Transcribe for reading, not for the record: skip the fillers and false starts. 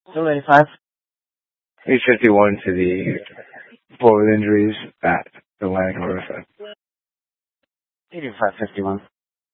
Still 85. 851 to the four with injuries at Atlantic Riverside. 8551.